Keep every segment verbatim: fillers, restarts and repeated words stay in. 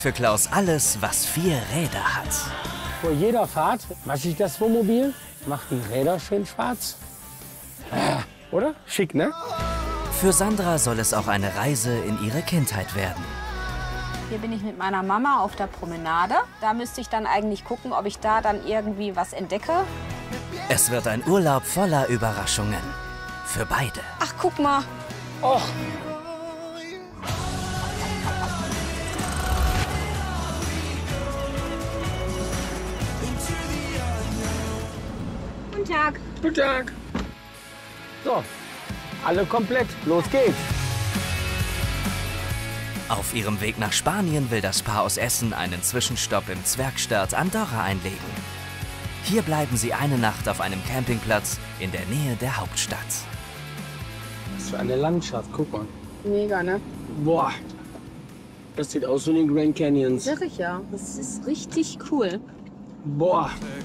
Für Klaus alles, was vier Räder hat. Vor jeder Fahrt wasche ich das Wohnmobil, mache die Räder schön schwarz. Ah, oder? Schick, ne? Für Sandra soll es auch eine Reise in ihre Kindheit werden. Hier bin ich mit meiner Mama auf der Promenade. Da müsste ich dann eigentlich gucken, ob ich da dann irgendwie was entdecke. Es wird ein Urlaub voller Überraschungen. Für beide. Ach, guck mal. Och. Guten Tag. Guten Tag. So, alle komplett. Los geht's. Auf ihrem Weg nach Spanien will das Paar aus Essen einen Zwischenstopp im Zwergstaat Andorra einlegen. Hier bleiben sie eine Nacht auf einem Campingplatz in der Nähe der Hauptstadt. Was für eine Landschaft, guck mal. Mega, ne? Boah, das sieht aus wie die Grand Canyons. Sag ich ja. Das ist richtig cool. Boah.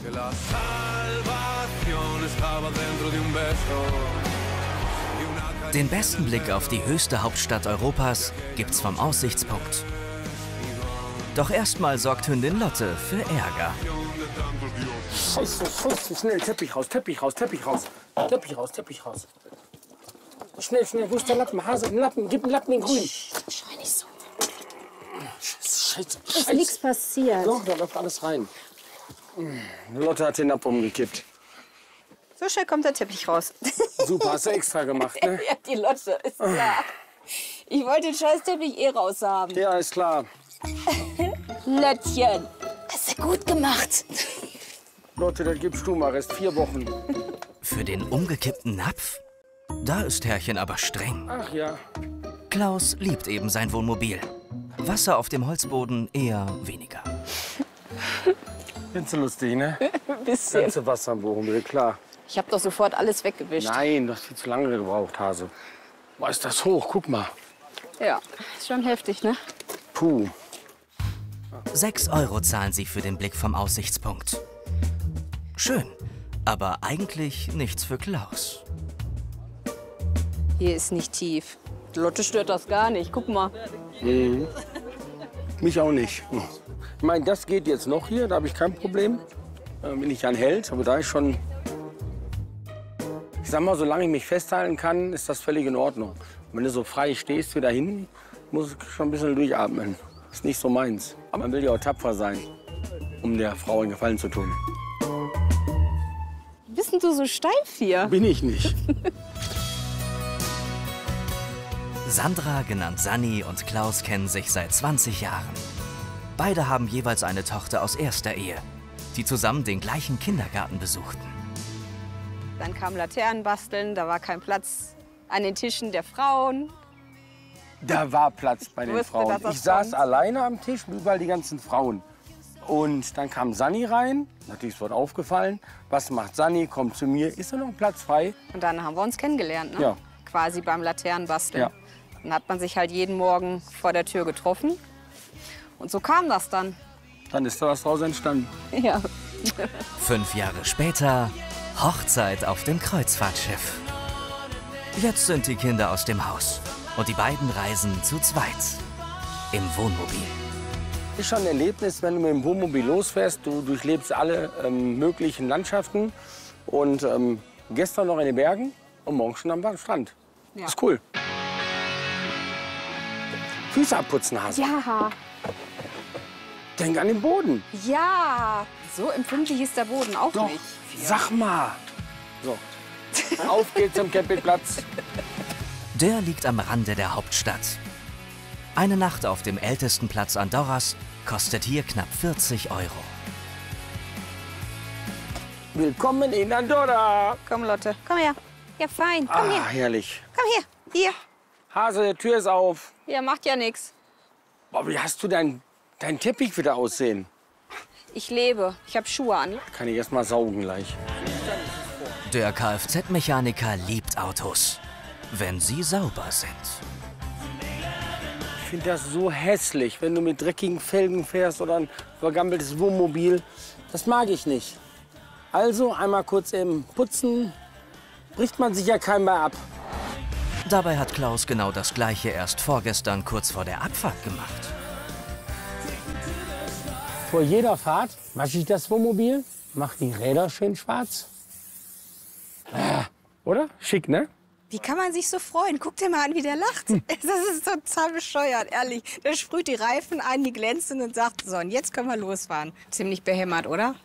Den besten Blick auf die höchste Hauptstadt Europas gibt's vom Aussichtspunkt. Doch erstmal sorgt Hündin Lotte für Ärger. Scheiße, scheiße, schnell, Teppich raus, Teppich raus, Teppich raus. Teppich raus, Teppich raus. Schnell, schnell, wo ist der Lappen? Hase, den Lappen, gib den Lappen in grün. Schrei nicht so. Scheiße, Ist scheiße. nichts passiert. Doch, da läuft alles rein. Lotte hat den Lappen umgekippt. So schnell kommt der Teppich raus. Super, hast du extra gemacht, ne? Ja, die Lotte, ist klar. Ich wollte den scheiß Teppich eh raus haben. Ja, ist klar. Lottchen, hast du gut gemacht. Lotte, das gibst du mal, Rest vier Wochen. Für den umgekippten Napf? Da ist Herrchen aber streng. Ach ja. Klaus liebt eben sein Wohnmobil. Wasser auf dem Holzboden eher weniger. Findest du lustig, ne? Bisschen. Ganze Wasser im Wohnmobil, klar. Ich habe doch sofort alles weggewischt. Nein, du hast viel zu lange gebraucht, Hase. Boah, ist das hoch, guck mal. Ja, ist schon heftig, ne? Puh. Sechs Euro zahlen sie für den Blick vom Aussichtspunkt. Schön, aber eigentlich nichts für Klaus. Hier ist nicht tief. Lotte stört das gar nicht. Guck mal. Mhm. Mich auch nicht. Ich meine, das geht jetzt noch hier, da habe ich kein Problem. Da bin ich ein Held, aber da ist schon... Ich sag mal, solange ich mich festhalten kann, ist das völlig in Ordnung. Und wenn du so frei stehst, wieder hin, muss ich schon ein bisschen durchatmen. Ist nicht so meins. Aber man will ja auch tapfer sein, um der Frau einen Gefallen zu tun. Bist denn du so steif hier? Bin ich nicht. Sandra, genannt Sanni, und Klaus kennen sich seit zwanzig Jahren. Beide haben jeweils eine Tochter aus erster Ehe, die zusammen den gleichen Kindergarten besuchten. Dann kam Laternenbasteln, da war kein Platz an den Tischen der Frauen. Da war Platz bei den Wusste, Frauen. dass das Ich saß kommt. alleine am Tisch und überall die ganzen Frauen. Und dann kam Sanni rein, natürlich ist dort aufgefallen. Was macht Sanni? Kommt zu mir, ist da noch ein Platz frei? Und dann haben wir uns kennengelernt, ne? Ja. Quasi beim Laternenbasteln. Ja. Dann hat man sich halt jeden Morgen vor der Tür getroffen. Und so kam das dann. Dann ist da was draus entstanden. Ja. Fünf Jahre später Hochzeit auf dem Kreuzfahrtschiff. Jetzt sind die Kinder aus dem Haus und die beiden reisen zu zweit im Wohnmobil. Ist schon ein Erlebnis, wenn du mit dem Wohnmobil losfährst. Du durchlebst alle ähm, möglichen Landschaften. Und ähm, gestern noch in den Bergen und morgen schon am Strand. Ja. Ist cool. Füße abputzen, Hase. Ja. Denk an den Boden. Ja. So empfindlich ist der Boden auch Doch, nicht. sag mal. So, auf geht's zum Campingplatz. Der liegt am Rande der Hauptstadt. Eine Nacht auf dem ältesten Platz Andorras kostet hier knapp vierzig Euro. Willkommen in Andorra. Komm, Lotte, komm her. Ja, fein, komm Ah, her. herrlich. Komm her. Hier. Hase, die Tür ist auf. Ja, macht ja nichts. Boah, wie hast du deinen dein Teppich wieder aussehen? Ich lebe. Ich habe Schuhe an. Kann ich erst mal saugen gleich. Der Kfz-Mechaniker liebt Autos, wenn sie sauber sind. Ich finde das so hässlich, wenn du mit dreckigen Felgen fährst oder ein vergammeltes Wohnmobil. Das mag ich nicht. Also einmal kurz eben putzen, bricht man sich ja keinem mehr ab. Dabei hat Klaus genau das Gleiche erst vorgestern kurz vor der Abfahrt gemacht. Vor jeder Fahrt wasche ich das Wohnmobil, mache die Räder schön schwarz. Ah, oder? Schick, ne? Wie kann man sich so freuen? Guck dir mal an, wie der lacht. Das ist total bescheuert, ehrlich. Der sprüht die Reifen ein, die glänzen und sagt, so, und jetzt können wir losfahren. Ziemlich behämmert, oder?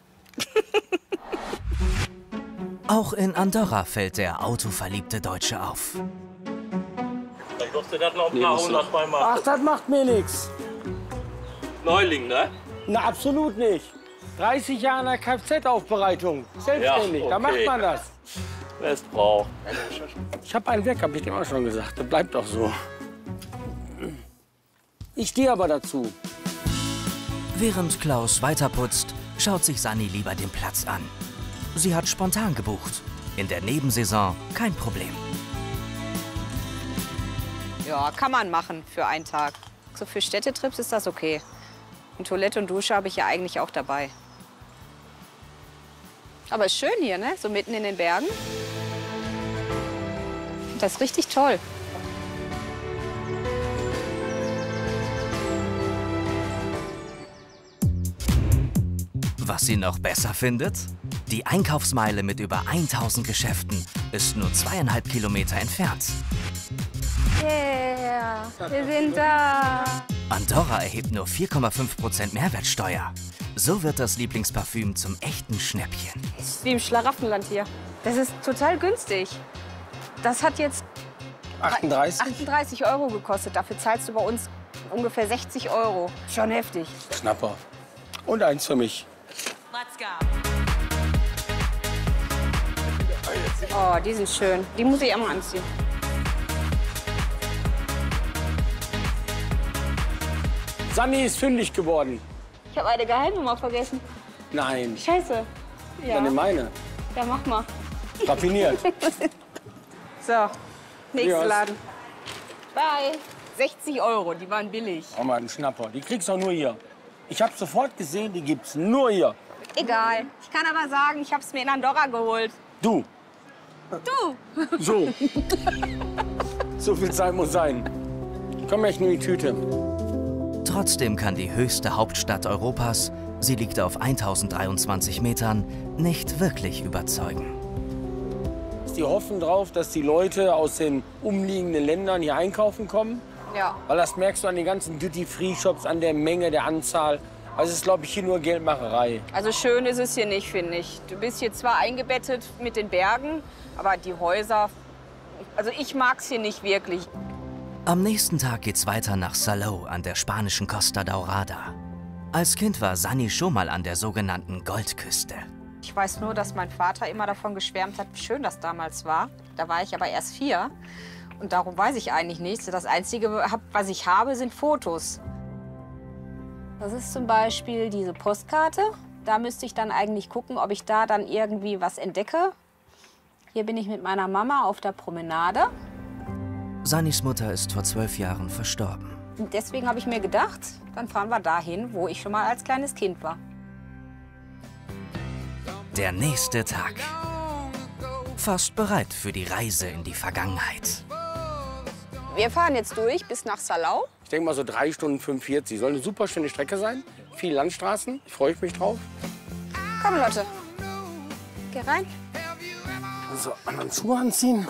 Auch in Andorra fällt der autoverliebte Deutsche auf. Dann durfte das noch ein paar hundert Mal machen. Ach, das macht mir nichts. Neuling, ne? Na, absolut nicht. dreißig Jahre in der Kfz-Aufbereitung. Selbstständig, Ja, da macht okay. man das. Wer es braucht. Ich habe einen weg, habe ich dem auch schon gesagt. Das bleibt doch so. Ich stehe aber dazu. Während Klaus weiterputzt, schaut sich Sanni lieber den Platz an. Sie hat spontan gebucht. In der Nebensaison kein Problem. Ja, kann man machen für einen Tag. So für Städtetrips ist das okay. Und Toilette und Dusche habe ich ja eigentlich auch dabei. Aber ist schön hier, ne? So mitten in den Bergen. Das ist richtig toll. Was sie noch besser findet? Die Einkaufsmeile mit über tausend Geschäften ist nur zweieinhalb Kilometer entfernt. Yeah, wir sind da. Andorra erhebt nur vier Komma fünf Prozent Mehrwertsteuer. So wird das Lieblingsparfüm zum echten Schnäppchen. Wie im Schlaraffenland hier. Das ist total günstig. Das hat jetzt achtunddreißig? achtunddreißig Euro gekostet. Dafür zahlst du bei uns ungefähr sechzig Euro. Schon heftig. Schnapper. Und eins für mich. Oh, die sind schön. Die muss ich einmal anziehen. Sanni ist fündig geworden. Ich habe eine Geheimnummer vergessen. Nein, Scheiße. Ja, dann meine. ja mach mal. Raffiniert. So, nächster Ja. Laden. Bye. sechzig Euro, die waren billig. Oh Mann, ein Schnapper. Die kriegst du auch nur hier. Ich habe sofort gesehen, die gibt's nur hier. Egal. Ich kann aber sagen, ich habe es mir in Andorra geholt. Du. Du? So. So viel Zeit muss sein. Komm echt nur in die Tüte. Trotzdem kann die höchste Hauptstadt Europas, sie liegt auf tausenddreiundzwanzig Metern, nicht wirklich überzeugen. Die hoffen drauf, dass die Leute aus den umliegenden Ländern hier einkaufen kommen. Ja. Weil das merkst du an den ganzen Duty-Free-Shops, an der Menge, der Anzahl. Also es ist, glaube ich, hier nur Geldmacherei. Also schön ist es hier nicht, finde ich. Du bist hier zwar eingebettet mit den Bergen, aber die Häuser, also ich mag es hier nicht wirklich. Am nächsten Tag geht's weiter nach Salou an der spanischen Costa Daurada. Als Kind war Sanni schon mal an der sogenannten Goldküste. Ich weiß nur, dass mein Vater immer davon geschwärmt hat, wie schön das damals war. Da war ich aber erst vier und darum weiß ich eigentlich nichts. Das Einzige, was ich habe, sind Fotos. Das ist zum Beispiel diese Postkarte. Da müsste ich dann eigentlich gucken, ob ich da dann irgendwie was entdecke. Hier bin ich mit meiner Mama auf der Promenade. Sannis Mutter ist vor zwölf Jahren verstorben. Und deswegen habe ich mir gedacht, dann fahren wir dahin, wo ich schon mal als kleines Kind war. Der nächste Tag. Fast bereit für die Reise in die Vergangenheit. Wir fahren jetzt durch bis nach Salou. Ich denke mal so drei Stunden fünfundvierzig. Soll eine super schöne Strecke sein. Viele Landstraßen. Freue ich mich drauf. Komm, Lotte. Geh rein. So, anderen Schuhe anziehen.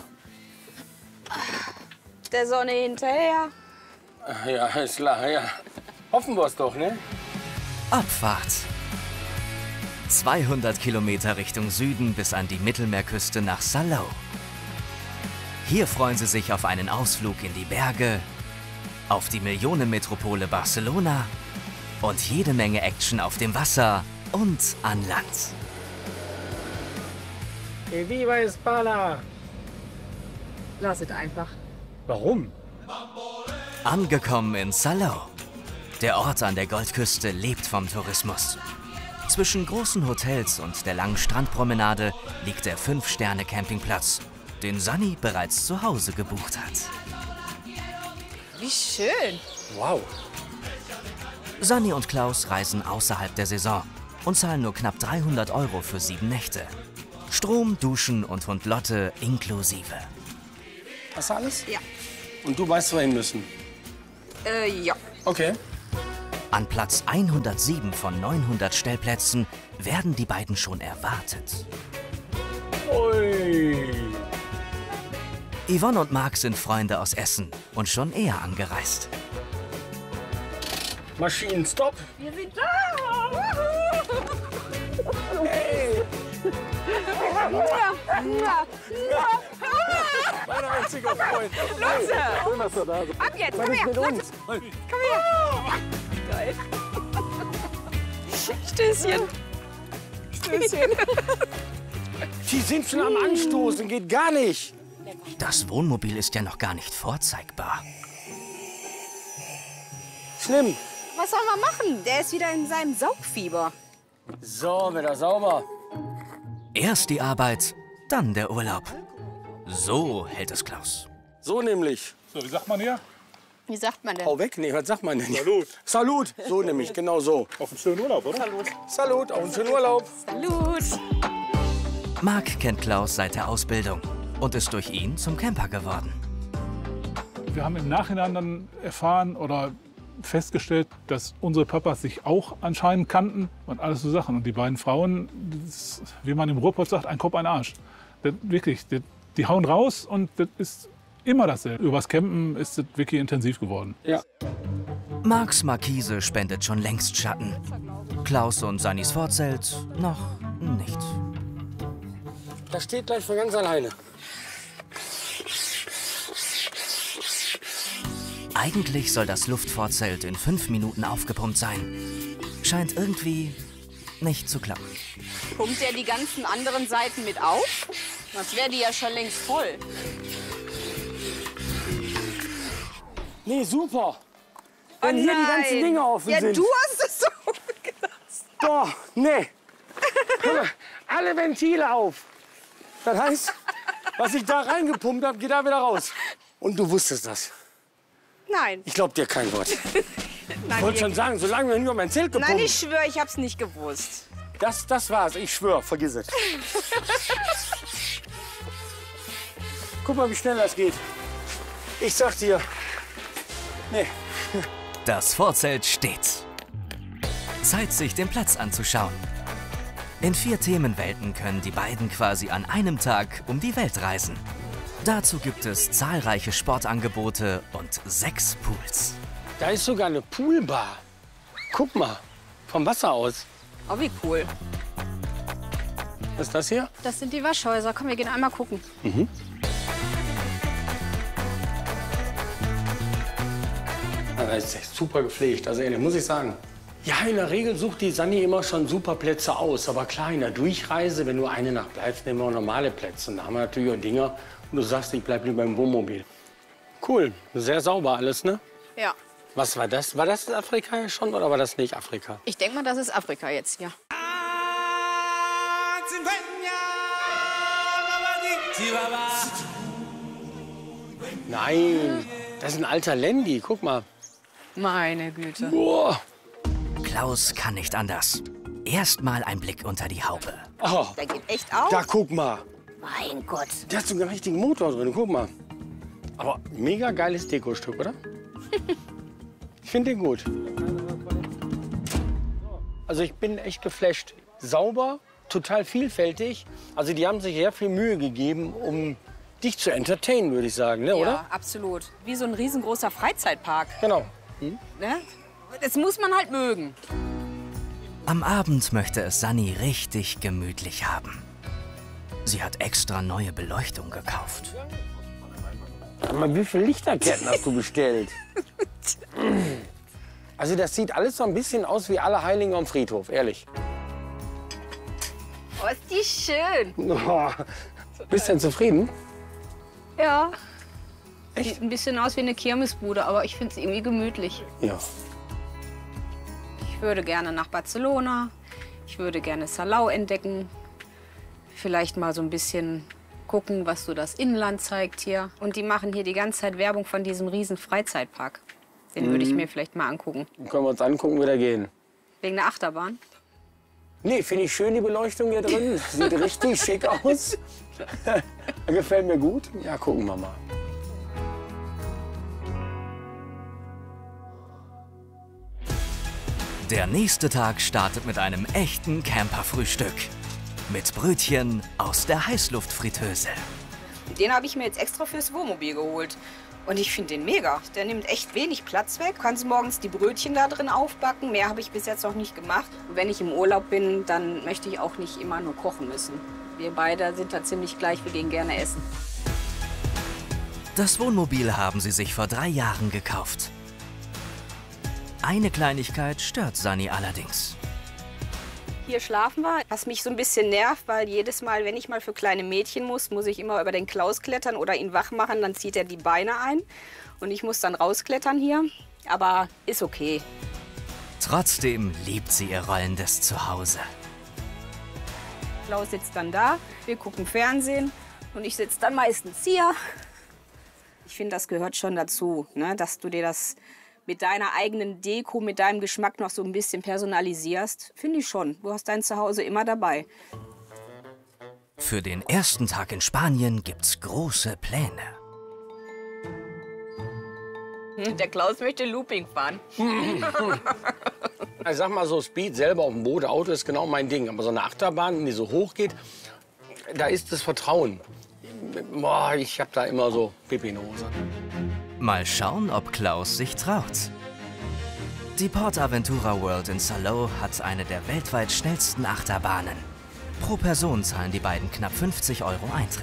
Der Sonne hinterher. Ja, ist klar, ja. Hoffen wir es doch, ne? Abfahrt. zweihundert Kilometer Richtung Süden bis an die Mittelmeerküste nach Salou. Hier freuen sie sich auf einen Ausflug in die Berge, auf die Millionenmetropole Barcelona und jede Menge Action auf dem Wasser und an Land. Que viva España! Lass es einfach. Warum? Angekommen in Salou. Der Ort an der Goldküste lebt vom Tourismus. Zwischen großen Hotels und der langen Strandpromenade liegt der fünf Sterne Campingplatz, den Sanni bereits zu Hause gebucht hat. Wie schön. Wow. Sanni und Klaus reisen außerhalb der Saison und zahlen nur knapp dreihundert Euro für sieben Nächte. Strom, Duschen und Hund Lotte inklusive. Hast du alles? Ja. Und du weißt, wohin müssen? Äh, ja. Okay. An Platz hundertsieben von neunhundert Stellplätzen werden die beiden schon erwartet. Ui. Yvonne und Marc sind Freunde aus Essen und schon eher angereist. Maschinen, stopp! Wir sind da! Hey! Ja, ja. Mein einziger Freund. Los! Schön, dass du da bist. Ab jetzt, komm Was ist her! mit uns? Komm her! Geil. Stößchen. Stößchen. Die sind schon am Anstoßen, geht gar nicht. Das Wohnmobil ist ja noch gar nicht vorzeigbar. Schlimm. Was soll man machen? Der ist wieder in seinem Saugfieber. So, wieder sauber. Erst die Arbeit, dann der Urlaub. So hält es Klaus. So nämlich. So, wie sagt man hier? Wie sagt man denn? Hau weg? Nee, was sagt man denn? Salut. Salut. So nämlich, genau so. Auf einen schönen Urlaub, oder? Salut, auf einen schönen Urlaub. Salut. Marc kennt Klaus seit der Ausbildung und ist durch ihn zum Camper geworden. Wir haben im Nachhinein dann erfahren oder festgestellt, dass unsere Papas sich auch anscheinend kannten und alles so Sachen. Und die beiden Frauen, das, wie man im Ruhrpott sagt, ein Kopf, ein Arsch. Das, wirklich, das, die hauen raus und das ist immer dasselbe. Übers Campen ist es wirklich intensiv geworden. Ja. Marcs Markise spendet schon längst Schatten. Klaus und Sannys Vorzelt noch nicht. Das steht gleich von ganz alleine. Eigentlich soll das Luftvorzelt in fünf Minuten aufgepumpt sein. Scheint irgendwie nicht zu klappen. Pumpt er die ganzen anderen Seiten mit auf? Sonst wäre die ja schon längst voll. Nee, super. Wenn hier die ganzen Dinge offen ja, sind. du hast es so gelassen. Doch, nee. Guck mal, alle Ventile auf. Das heißt, was ich da reingepumpt habe, geht da wieder raus. Und du wusstest das. Nein. Ich glaub dir kein Wort. Nein, Ich wollte schon sagen, solange wir nur mein Zelt gepumpt. Nein, ich schwöre, ich hab's nicht gewusst. Das, das war's, ich schwöre, vergiss es. Guck mal, wie schnell das geht. Ich sag dir, nee. Das Vorzelt steht. Zeit, sich den Platz anzuschauen. In vier Themenwelten können die beiden quasi an einem Tag um die Welt reisen. Dazu gibt es zahlreiche Sportangebote und sechs Pools. Da ist sogar eine Poolbar. Guck mal, vom Wasser aus. Oh, wie cool. Was ist das hier? Das sind die Waschhäuser. Komm, wir gehen einmal gucken. Das ist echt super gepflegt, also ehrlich, muss ich sagen. Ja, in der Regel sucht die Sanni immer schon super Plätze aus. Aber klar, in der Durchreise, wenn du eine Nacht bleibst, nehmen wir auch normale Plätze. Und da haben wir natürlich auch Dinger, und du sagst, ich bleib lieber im Wohnmobil. Cool, sehr sauber alles, ne? Ja. Was war das? War das Afrika schon oder war das nicht Afrika? Ich denke mal, das ist Afrika jetzt, ja. Nein, das ist ein alter Lendi, guck mal. Meine Güte. Boah. Klaus kann nicht anders. Erstmal ein Blick unter die Haube. Oh, Der geht echt auf. da guck mal. Mein Gott. Der hat sogar einen richtigen Motor drin, guck mal. Aber mega geiles Dekostück, oder? Ich finde den gut. Also ich bin echt geflasht. Sauber, total vielfältig. Also die haben sich sehr viel Mühe gegeben, um dich zu entertainen, würde ich sagen, ne, oder? Ja, absolut. Wie so ein riesengroßer Freizeitpark. Genau. Ne? Das muss man halt mögen. Am Abend möchte es Sanni richtig gemütlich haben. Sie hat extra neue Beleuchtung gekauft. Sag mal, wie viele Lichterketten hast du bestellt? Also das sieht alles so ein bisschen aus wie Allerheiligen am Friedhof, ehrlich. Oh, ist die schön. Oh. Bist du denn zufrieden? Ja. Sieht ein bisschen aus wie eine Kirmesbude, aber ich finde es irgendwie gemütlich. Ja. Ich würde gerne nach Barcelona. Ich würde gerne Salau entdecken. Vielleicht mal so ein bisschen gucken, was so das Inland zeigt hier. Und die machen hier die ganze Zeit Werbung von diesem riesen Freizeitpark. Den würde ich mir vielleicht mal angucken. Dann können wir uns angucken, wieder gehen. Wegen der Achterbahn. Nee, finde ich schön, die Beleuchtung hier drin. Sieht richtig schick aus. Gefällt mir gut. Ja, gucken wir mal. Der nächste Tag startet mit einem echten Camperfrühstück. Mit Brötchen aus der Heißluftfritteuse. Den habe ich mir jetzt extra fürs Wohnmobil geholt. Und ich finde den mega. Der nimmt echt wenig Platz weg. Du kannst morgens die Brötchen da drin aufbacken. Mehr habe ich bis jetzt noch nicht gemacht. Und wenn ich im Urlaub bin, dann möchte ich auch nicht immer nur kochen müssen. Wir beide sind da ziemlich gleich, wir gehen gerne essen. Das Wohnmobil haben sie sich vor drei Jahren gekauft. Eine Kleinigkeit stört Sunny allerdings. Hier schlafen wir, was mich so ein bisschen nervt, weil jedes Mal, wenn ich mal für kleine Mädchen muss, muss ich immer über den Klaus klettern oder ihn wach machen, dann zieht er die Beine ein und ich muss dann rausklettern hier, aber ist okay. Trotzdem liebt sie ihr rollendes Zuhause. Klaus sitzt dann da, wir gucken Fernsehen und ich sitze dann meistens hier. Ich finde, das gehört schon dazu, ne, dass du dir das mit deiner eigenen Deko, mit deinem Geschmack noch so ein bisschen personalisierst. Finde ich schon. Du hast dein Zuhause immer dabei. Für den ersten Tag in Spanien gibt's große Pläne. Der Klaus möchte Looping fahren. Ich sag mal so, Speed selber auf dem Boot, Auto ist genau mein Ding. Aber so eine Achterbahn, die so hoch geht, da ist das Vertrauen. Boah, ich hab da immer so Pipi in der Hose. Mal schauen, ob Klaus sich traut. Die PortAventura World in Salou hat eine der weltweit schnellsten Achterbahnen. Pro Person zahlen die beiden knapp fünfzig Euro Eintritt.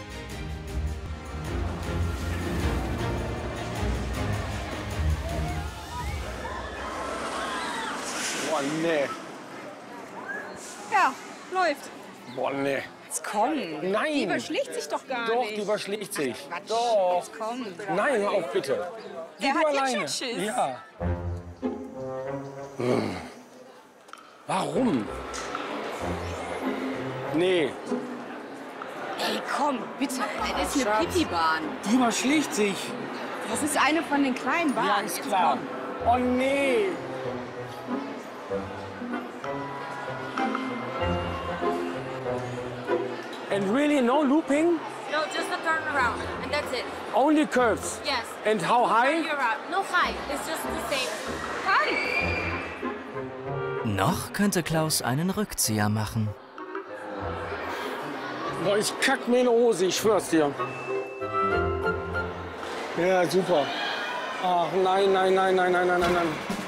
Boah, nee. Ja, läuft. Boah, nee. Jetzt komm. Nein. Die überschlägt sich doch gar Doch, nicht. die überschlägt sich. Doch. Jetzt komm. Nein, hör auf, bitte. Geh Der du hat jetzt alleine. schon Schiss. Ja. Hm. Warum? Nee. Ey, komm, bitte. Das ist eine Pipi-Bahn. Die überschlägt sich. Das ist eine von den kleinen Bahnen. Ja, ist klar. Oh, nee. And really no looping? No, just a turnaround, and that's it. Only curves? Yes. And how high? You're out. No high. It's just the same. Hi. Noch könnte Klaus einen Rückzieher machen. Boah, ich kack mir in die Hose, ich schwör's dir. Ja, super. Ach, nein, nein, nein, nein, nein, nein, nein.